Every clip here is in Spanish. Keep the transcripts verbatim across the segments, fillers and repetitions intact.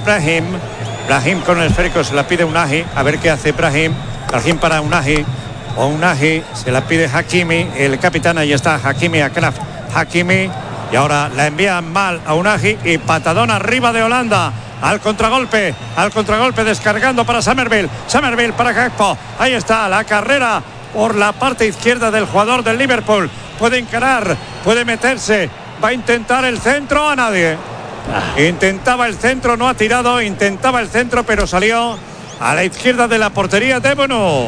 Brahim. Brahim con el esférico, se la pide Unai. A ver qué hace Brahim. Brahim para Unai. O Unai, se la pide Hakimi, el capitán. Ahí está Hakimi, Achraf Hakimi. Y ahora la envían mal a Unai. Y patadón arriba de Holanda. Al contragolpe, al contragolpe descargando para Summerville. Summerville para Gakpo. Ahí está la carrera por la parte izquierda del jugador del Liverpool. Puede encarar, puede meterse. Va a intentar el centro, a nadie. Intentaba el centro, no ha tirado. Intentaba el centro, pero salió a la izquierda de la portería de Bono.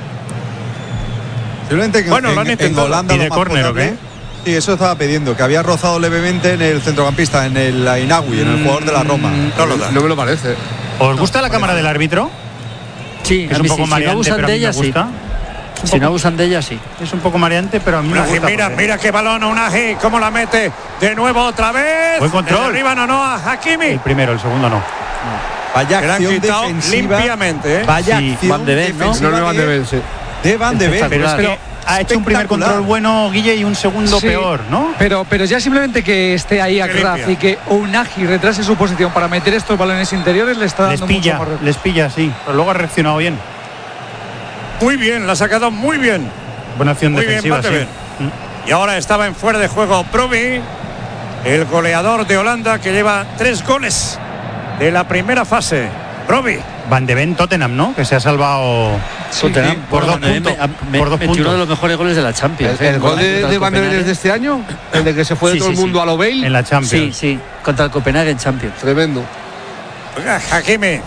Simplemente que bueno, en, lo han intentado. en Holanda ¿Y de córner o qué? Sí, eso estaba pidiendo, que había rozado levemente en el centrocampista, en el Inagui, en el jugador de la Roma. No, lo da. No me lo parece. ¿Os gusta la cámara del árbitro? Sí, es un poco sí, mareante, si no abusan de ella, sí. Si no abusan de ella, sí. Es un poco mareante, pero a mí me Unai, gusta. mira, mira qué balón Unai, cómo la mete de nuevo otra vez. Buen control. Arriba no, no, a Hakimi. El primero, el segundo no. Vaya que acción defensiva. Limpiamente, ¿eh? Vaya sí, acción Van de Ven, ¿no? defensiva No, no, Van de Ven, sí. De Van de Ven. Pero es que ha hecho un primer control bueno, Guille, y un segundo sí, peor, ¿no? Pero, pero ya simplemente que esté ahí Achraf y que Unai retrase su posición para meter estos balones interiores le está les dando pilla, mucho más. les pilla, sí. Pero luego ha reaccionado bien. Muy bien, la ha sacado muy bien. Buena acción Muy defensiva, bien, sí. Mm. Y ahora estaba en fuera de juego Brobbey, el goleador de Holanda, que lleva tres goles de la primera fase. Brobbey. Van de Ven, Tottenham, ¿no? Que se ha salvado Sí, Tottenham, sí, por, dos me, puntos, me, por dos me, puntos. uno de los mejores goles de la Champions. El, ¿eh? el gol de, de Van de Ven es de este año, el de que se fue de sí, todo sí, el mundo sí. a lo Bale. En la Champions. Sí, sí, contra el Copenhague en Champions. Tremendo. Oiga, Hakimi.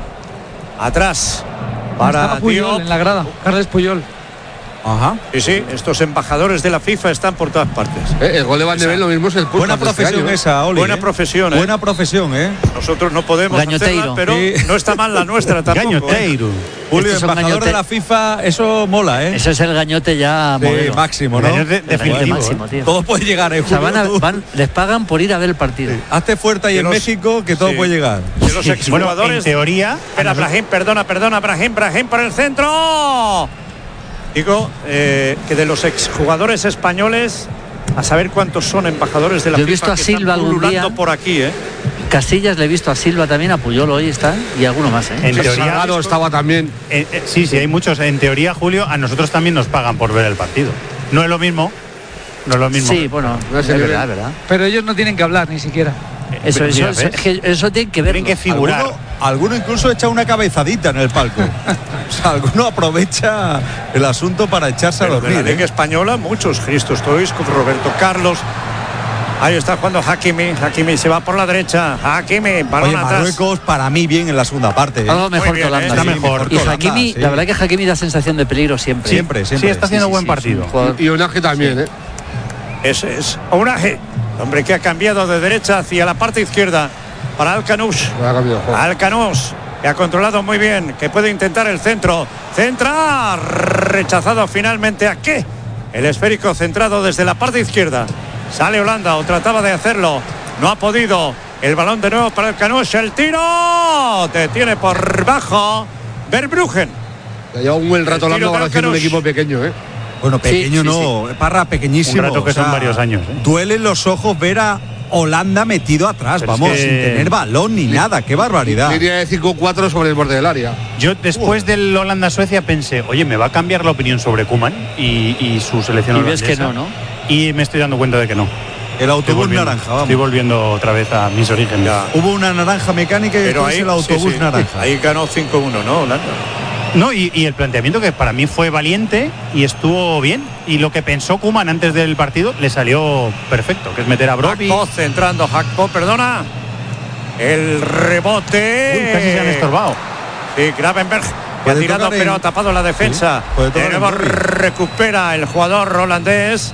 Atrás. Para Estaba Puyol Diop. en la grada, Carles Puyol. Ajá. Sí, sí, estos embajadores de la FIFA están por todas partes. Eh, el gol de Van de Ven lo mismo es el Buena profesión este año, esa, Oli. Buena ¿eh? profesión, ¿eh? Buena profesión, ¿eh? Nosotros no podemos Gañoteiro. hacerla, pero Sí. no está mal la nuestra tampoco. Gañoteiro. Julio, Estos son embajador gañote- de la FIFA, eso mola, ¿eh? Ese es el gañote ya Sí, modelo. máximo, ¿no? Gañote El gañote definitivo. máximo, ¿eh? tío. Todo puede llegar, ¿eh, O sea, Julio? van a- Tú- van- les pagan por ir a ver el partido. Hazte fuerte ahí De en los- México, que todo sí. puede llegar. De los Bueno, exjugadores. en teoría. Espera, Brahim, perdona, perdona, Brahim, Brahim por el centro. Digo eh, que de los exjugadores españoles, a saber cuántos son embajadores de la Yo he FIFA visto a que Silva están algún pululando día. por aquí, ¿eh? Casillas le he visto a Silva también, a Puyol hoy está y alguno más, ¿eh? En El teoría. Salgado estaba también. Eh, eh, sí, sí, hay muchos. En teoría, Julio, a nosotros también nos pagan por ver el partido. No es lo mismo. No es lo mismo. Sí, bueno, No es sé, verdad, bien. es verdad. Pero ellos no tienen que hablar ni siquiera. Eso, eso, Mira, eso, ¿ves? es que eso tiene que ver. Tienen que figurar. Alguno, alguno incluso echa una cabezadita en el palco. O sea, alguno aprovecha el asunto para echarse a Pero de dormir. la Liga ¿eh? Española, muchos. Christos Stoichkov, Roberto Carlos. Ahí está jugando Hakimi. Hakimi se va por la derecha. Hakimi, balón Oye, atrás. Marruecos para mí bien en la segunda parte. ¿eh? Algo mejor bien, que Holanda. está sí. mejor Y que Holanda, Hakimi, sí. la verdad que Hakimi da sensación de peligro siempre. Siempre, siempre. Sí, está haciendo Sí, sí, buen sí, partido. es un jugador- Y Onaje también, ¿eh? Ese es Unai, hombre que ha cambiado de derecha hacia la parte izquierda para Alcanush. Ha cambiado de juego. Alcanush, que ha controlado muy bien, que puede intentar el centro. Centra, rechazado finalmente. ¿A qué? El esférico centrado desde la parte izquierda. Sale Holanda o trataba de hacerlo. No ha podido. El balón de nuevo para Alcanush. El tiro. Detiene por bajo Verbruggen. Ya lleva un buen rato El tiro hablando de ahora haciendo un Alcaraz. equipo pequeño, ¿eh? Bueno, pequeño Sí, sí, no, Parra pequeñísimo. Un rato que o sea, son varios años, ¿eh? Duelen los ojos ver a Holanda metido atrás, Pero es vamos, que- sin tener balón ni nada. ¡Qué barbaridad! Línea de cinco cuatro sobre el borde del área. Yo después del Holanda-Suecia pensé, oye, me va a cambiar la opinión sobre Koeman y, y su selección Y ves holandesa. que no, ¿no? Y me estoy dando cuenta de que no. El Estoy autobús volviendo, naranja, vamos. estoy volviendo otra vez a mis orígenes. Hubo una naranja mecánica y Pero después ahí el autobús sí, sí. naranja. Ahí ganó cinco uno, ¿no, Holanda? No, y, y el planteamiento que para mí fue valiente y estuvo bien. Y lo que pensó Koeman antes del partido le salió perfecto, que es meter a Brobbey. Hakpo centrando, Hakpo, perdona. El rebote. Uy, casi se han estorbado. Sí, Gravenberg que ha Puede tirado tocar pero en- ha tapado la defensa. Sí, puede de tocar en nuevo Brobbey. recupera el jugador holandés.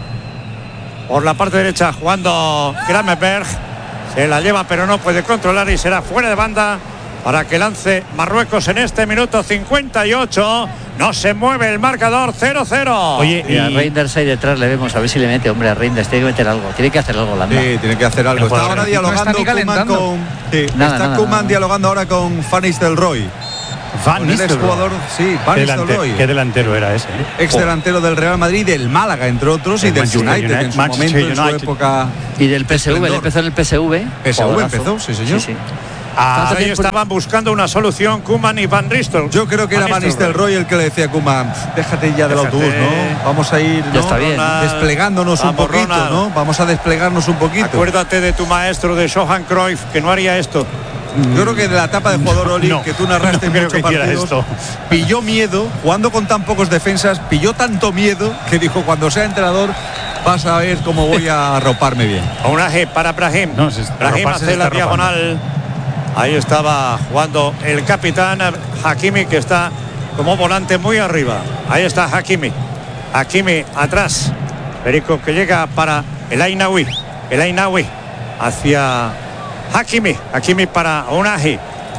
Por la parte derecha jugando Gravenberg. Se la lleva pero no puede controlar y será fuera de banda para que lance Marruecos en este minuto cincuenta y ocho. No se mueve el marcador, cero cero. Oye, Y a y- Reinders ahí detrás le vemos, a ver si le mete, hombre, a Reinders. Tiene que meter algo, tiene que hacer algo Holanda. Sí, tiene que hacer algo. El Está jugador ahora no dialogando está ni Koeman calentando. con. Sí, Nada, está nada, Koeman nada. dialogando ahora con Van Nistelrooy. Van Con el Nistelrooy. exjugador, sí, Van Qué, delante- Nistelrooy. qué delantero era ese, ¿eh? Ex delantero del Real Madrid, del Málaga, entre otros, y El del Manchester United, United, en su Manchester momento, en su United. época. Y del P S V, le Esplendor. empezó en el P S V. P S V jugadorazo. empezó, sí, señor. Sí, sí. Ah, ahí estaban buscando una solución Koeman y Van Nistelrooy. Yo creo que era Van Nistelrooy el que le decía a Koeman, déjate ya del Déjate. autobús, ¿no? Vamos a ir, ¿no? Ya está bien. desplegándonos Vamos, un poquito, Ronald. ¿no? Vamos a desplegarnos un poquito. Acuérdate de tu maestro, de Johan Cruyff, que no haría esto. Yo creo que de la etapa de jugador Oli, No, que tú narraste no en creo muchos que hiciera partidos, esto. pilló miedo, jugando con tan pocos defensas, pilló tanto miedo que dijo, cuando sea entrenador vas a ver cómo voy a arroparme bien. Unai para Brahim. No, se- Brahim arroparse se hace la está arropando. diagonal. Ahí estaba jugando el capitán Hakimi, que está como volante muy arriba. Ahí está Hakimi. Hakimi atrás. Perico que llega para el Ainaoui. El Ainaoui hacia Hakimi. Hakimi para Unai.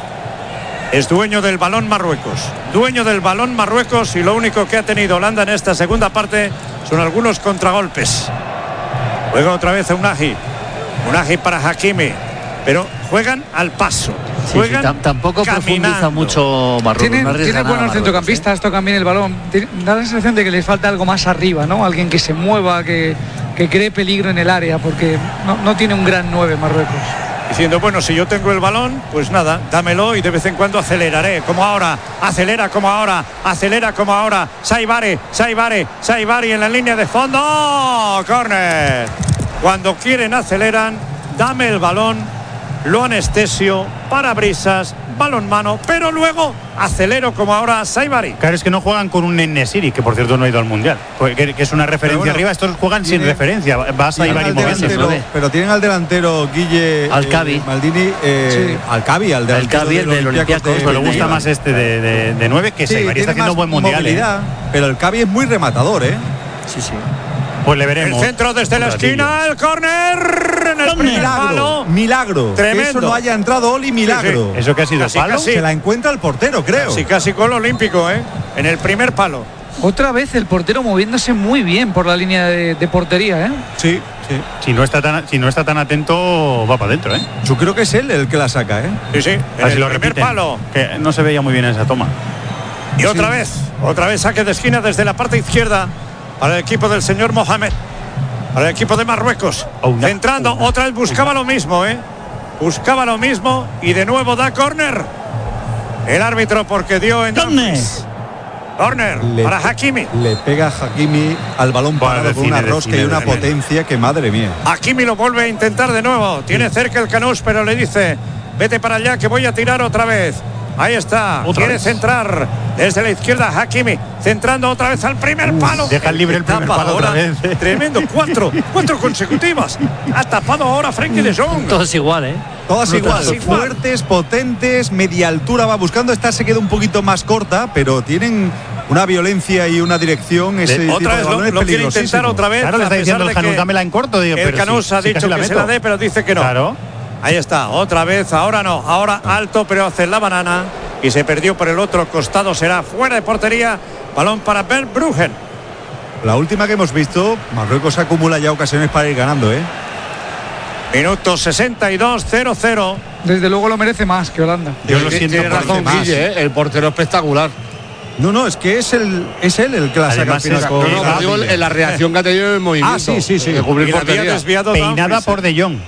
Es dueño del balón Marruecos. Dueño del balón Marruecos, y lo único que ha tenido Holanda en esta segunda parte son algunos contragolpes. Juega otra vez a Unai. Unai para Hakimi. Pero juegan al paso. Sí, Juegan sí, tam- tampoco profundiza caminando. mucho Marruecos. Tienen, no arriesga tienen nada buenos Marruecos, centrocampistas, tocan bien el balón. Tiene- Da la sensación de que les falta algo más arriba, ¿no? Alguien que se mueva, que, que cree peligro en el área, porque no, no tiene un gran nueve Marruecos. Diciendo, bueno, si yo tengo el balón, pues nada, dámelo y de vez en cuando aceleraré, como ahora, acelera como ahora, acelera como ahora. Saibari, Saibari, Saibari en la línea de fondo. Córner. Cuando quieren aceleran, dame el balón, lo anestesio, parabrisas, balón mano, pero luego acelero como ahora Saibari. Claro, es que no juegan con un Enesiri, que por cierto no ha ido al Mundial, que, que es una referencia bueno, arriba. Estos juegan sin tiene- referencia. Vas a Tienen Ibar y al moviéndose. delantero, pero tienen al delantero Guille Alcabi. eh, Maldini, eh, Sí. Alcabi, al delantero Alcabi, el del Olympiacos, Pero le de- gusta de- más este de, de, de nueve, que Sí, Saibari está tiene haciendo más buen mundial. ¿eh? movilidad, pero el Cabi es muy rematador, ¿eh? Sí, sí. Pues le El veremos. centro desde la Un ratillo. esquina, el córner en el primer Milagro, palo. milagro. Tremendo. Que eso no haya entrado Oli, milagro. Sí, ¿Eso que ha sido Casi, palo? casi. Se la encuentra el portero, creo. Sí, casi gol olímpico, ¿eh? En el primer palo. Otra vez el portero moviéndose muy bien por la línea de, de portería, ¿eh? Sí, sí. Si no está tan, si no está tan atento, va para adentro, ¿eh? Yo creo que es él el que la saca, ¿eh? Sí, sí. En A ver el si lo primer repiten. palo. Que no se veía muy bien esa toma. Y otra vez, otra vez saque de esquina desde la parte izquierda para el equipo del señor Mohamed. Para el equipo de Marruecos. Oh, no. Centrando, Oh, no. otra vez buscaba lo mismo, ¿eh? Buscaba lo mismo y de nuevo da córner. El árbitro porque dio en Dumfries. Córner Le- para Hakimi. Le pega Hakimi al balón Buah, parado con define, una rosca define, y una define. potencia que, madre mía. Hakimi lo vuelve a intentar de nuevo. Tiene cerca el Canús, pero le dice, vete para allá que voy a tirar otra vez. Ahí está. Otra Quiere vez. centrar desde la izquierda Hakimi. Centrando otra vez al primer palo. deja libre el primer Tapa palo otra ahora. vez. Tremendo. Cuatro. Cuatro consecutivas. Ha tapado ahora Frenkie de Jong. Todo es igual, ¿eh? Todas Todas igual, igual. fuertes, potentes, media altura va buscando. Esta se queda un poquito más corta, pero tienen una violencia y una dirección. Ese tipo Otra de vez lo, balones lo quiere peligrosísimo. intentar otra vez. Claro, le a está pesar diciendo de el Janus, que dámela en corto. Digo, el pero Canús sí, ha sí, dicho casi la que se meto. la dé, pero dice que no. Claro. Ahí está, otra vez, ahora no, ahora alto, pero hace la banana y se perdió por el otro costado, será fuera de portería, balón para Verbruggen. La última que hemos visto, Marruecos acumula ya ocasiones para ir ganando, ¿eh? Minuto sesenta y dos, cero cero. Desde luego lo merece más que Holanda. Yo lo Tiene- siento Tiene por razón, más. Guille, ¿eh? El portero espectacular. No, no, es que es, el, es él el que la saca al Además final es- con No, no, Gabi. digo en la reacción que ha tenido en el movimiento. Ah, sí, sí, sí. De cubrir Y la había portería. desviado Peinada Dumfries, por De Jong.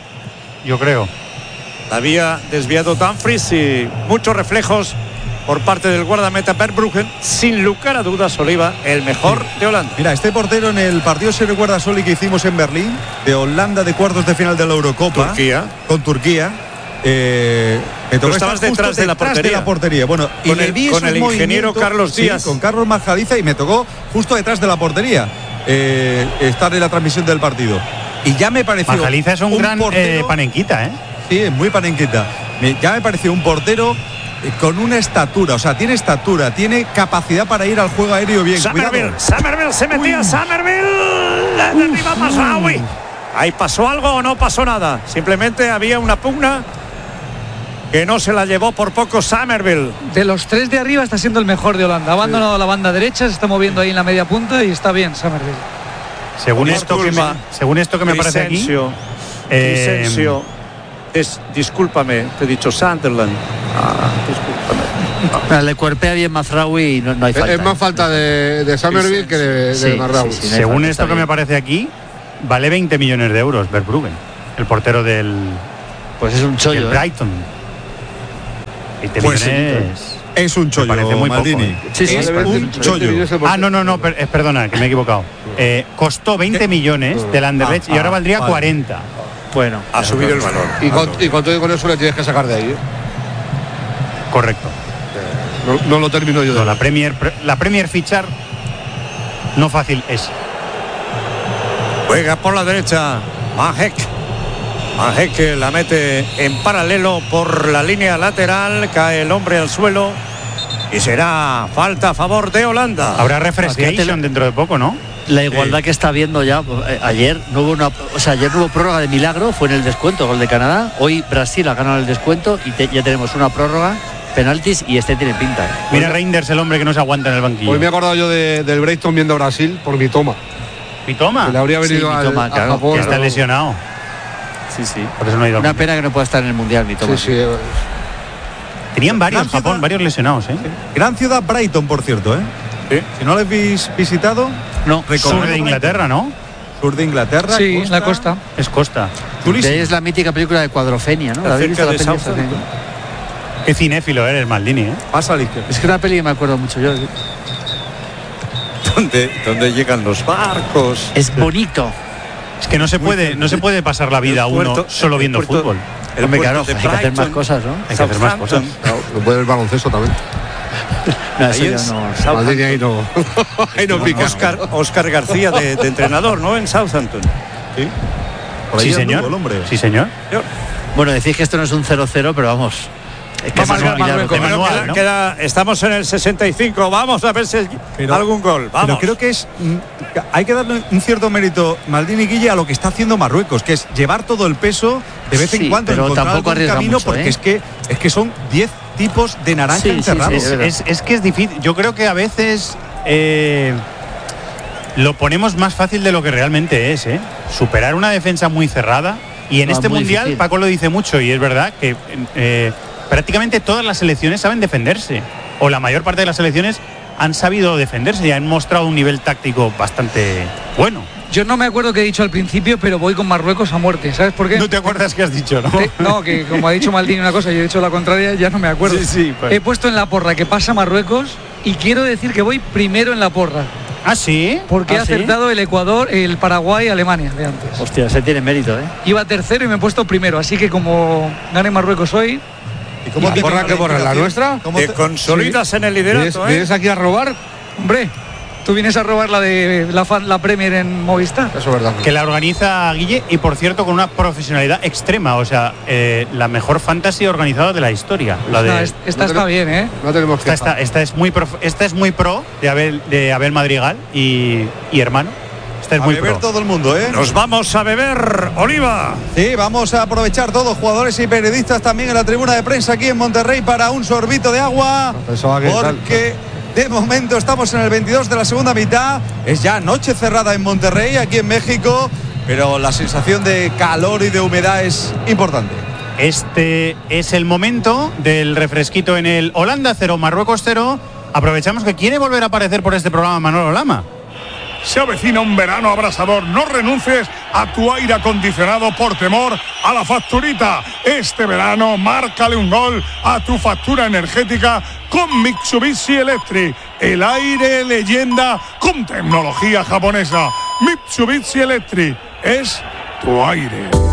Yo creo. La había desviado Dumfries y muchos reflejos por parte del guardameta Verbruggen. Sin lugar a dudas, Oliva, el mejor de Holanda. Mira, este portero en el partido, se recuerda, Soli, que hicimos en Berlín, de Holanda de cuartos de final de la Eurocopa. Turquía. Con Turquía. Eh, me tocó Tú estabas estar justo detrás de la portería. portería. Bueno, y Con le el- vi con esos el ingeniero movimientos, Carlos sí, Díaz. con Carlos Majadiza, y me tocó justo detrás de la portería eh, estar en la transmisión del partido. Y ya me pareció. Majaliza es un, gran portero- eh, panenquita, ¿eh? Sí, es muy panenquita. Me- Ya me pareció un portero eh, con una estatura, o sea, tiene estatura, tiene capacidad para ir al juego aéreo bien. Somerville, Cuidado. Somerville se metía, Somerville, la derriba Mazraoui. Ahí pasó algo o no pasó nada. Simplemente había una pugna que no se la llevó por poco Somerville. De los tres de arriba está siendo el mejor de Holanda. Ha abandonado la banda derecha, se está moviendo ahí en la media punta y está bien Somerville. Según Omar esto, que me, Tulma, según esto que me parece aquí. Crescencio, eh, Crescencio, es- discúlpame, te he dicho Sunderland. Ah, discúlpame. Le cuerpea bien Mazraoui y no, no hay Es- falta. Es más falta de, de Somerville que de, de Sí, Marraoui. sí, sí, no hay según falta, esto está que me bien. parece aquí, vale veinte millones de euros Verbruggen, el portero del, Pues es un del chollo, ¿eh? Brighton. veinte Pues millones. Es un chollo, Me parece muy Maldini. poco, ¿eh? Sí, sí, Es me parece un mucho. chollo. Ah, no, no, no, per- eh, perdona, que me he equivocado. Eh, costó veinte millones del Anderlecht Ah, y ahora ah, valdría vale. cuarenta. Bueno, Ha subido el valor. Y con, y con todo y con eso le tienes que sacar de ahí. ¿eh? Correcto. No, no lo termino yo de No, la ver. Premier, la Premier fichar no fácil es. Juega por la derecha. Majek. Majek que la mete en paralelo por la línea lateral. Cae el hombre al suelo. Y será falta a favor de Holanda. Habrá Fíjate la- refrescation dentro de poco, ¿no? la igualdad que está viendo ya. eh, ayer no hubo una, o sea, ayer no hubo prórroga de milagro, fue en el descuento, gol de Canadá. Hoy Brasil ha ganado el descuento y te- ya tenemos una prórroga, penaltis y este tiene pinta. ¿eh? Mira Reinders, el hombre que no se aguanta en el banquillo. Hoy me he acordado yo de, del Brighton viendo Brasil por mi toma. Y toma, Que le habría Sí, venido mi al- toma, a claro, Japón. que está claro. lesionado. Sí, sí. Por eso no ha ido al Una Mundial. pena que no pueda estar en el Mundial, mi toma. Sí, sí. eh, Tenían varios Gran ciudad. Japón, varios lesionados, ¿eh? Gran ciudad Brighton, por cierto, ¿eh? Sí. Si no lo habéis visitado, No, Recomiendo Sur de Inglaterra, ¿no? sur de Inglaterra. Sí, en la costa. Es costa. de Chulísimo. ahí es la mítica película de Cuadrofenia, ¿no? ¿La habéis visto Cerca la de peli esa? Southampton. Qué cinéfilo eres, Maldini, ¿eh? Pasa a la izquierda. Es que una peli que me acuerdo mucho yo. ¿Dónde, dónde llegan los barcos? Es bonito. Es que no se puede, no se puede pasar la vida El uno puerto- solo el viendo puerto- fútbol. El Hombre, puerto claro, de hay que hacer más Brighton, cosas, ¿no? Hay que hacer más cosas. Southampton. claro, lo puede el baloncesto también. No, eso Ahí ya es no. Southampton. Maldini ahí no. ahí no pica. Oscar, Oscar García de, de entrenador, ¿no? En Southampton. Sí. Por ahí Sí, anduvo señor. el hombre. Sí, señor. Bueno, decís que esto no es un cero cero, pero vamos. Es que Vamos es un a milagro. Marruecos. De manual, Queda- ¿no? queda- estamos en el sesenta y cinco. Vamos a ver si hay Pero- algún gol. Vamos. Pero creo que es mm, hay que darle un cierto mérito, Maldini Guille, a lo que está haciendo Marruecos, que es llevar todo el peso de vez Sí, en cuando, pero encontrar tampoco algún arriesga camino, mucho, porque ¿eh? es que es que son diez tipos de naranja Sí, sí, encerrados. sí, es verdad. Es, es que es difícil. Yo creo que a veces eh, lo ponemos más fácil de lo que realmente es, ¿eh? Superar una defensa muy cerrada. Y en No, este muy mundial, difícil. Paco lo dice mucho, y es verdad que eh, prácticamente todas las selecciones saben defenderse. O la mayor parte de las selecciones han sabido defenderse y han mostrado un nivel táctico bastante bueno. Yo no me acuerdo qué he dicho al principio, pero voy con Marruecos a muerte. ¿Sabes por qué? No te acuerdas que has dicho, ¿no? Te- No, que como ha dicho Maldini una cosa y yo he dicho la contraria, ya no me acuerdo. Sí, sí, pues. He puesto en la porra que pasa Marruecos y quiero decir que voy primero en la porra. ¿Ah, sí? Porque ¿Ah, he sí? acertado el Ecuador, el Paraguay, Alemania de antes. Hostia, se tiene mérito, ¿eh? Iba tercero y me he puesto primero, así que como gane Marruecos hoy, ¿Y cómo ¿La te porra pega qué porra, la inspiración? nuestra? ¿Cómo Te te- consolidas en el ¿Vienes, liderato, ¿eh? vienes aquí a robar? hombre, tú vienes a robar la de la, fan- la Premier en Movistar. Eso es verdad. Que la organiza Guille y, por cierto, con una profesionalidad extrema. O sea, eh, la mejor fantasy organizada de la historia. La de, Esta, es- esta no está tenemos- bien, ¿eh? No tenemos que. esta, esta, esta es muy pro, esta es muy pro de Abel, de Abel Madrigal y, y hermano. Esta es A muy beber pro. todo el mundo, ¿eh? Nos vamos a beber, Oliva. Sí, vamos a aprovechar todos, jugadores y periodistas también en la tribuna de prensa aquí en Monterrey para un sorbito de agua. Pensaba que tal. Porque de momento estamos en el veintidós de la segunda mitad. Es ya noche cerrada en Monterrey, aquí en México. Pero la sensación de calor y de humedad es importante. Este es el momento del refresquito en el Holanda cero, Marruecos cero. Aprovechamos que quiere volver a aparecer por este programa Manolo Lama. Se avecina un verano abrasador. No renuncies a tu aire acondicionado por temor a la facturita. Este verano, márcale un gol a tu factura energética con Mitsubishi Electric. El aire leyenda con tecnología japonesa. Mitsubishi Electric es tu aire.